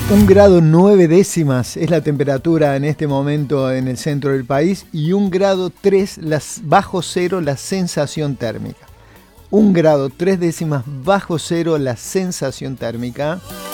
Un grado 9 décimas es la temperatura en este momento en el centro del país y 1 grado 3 bajo cero la sensación térmica. 1 grado 3 décimas bajo cero la sensación térmica.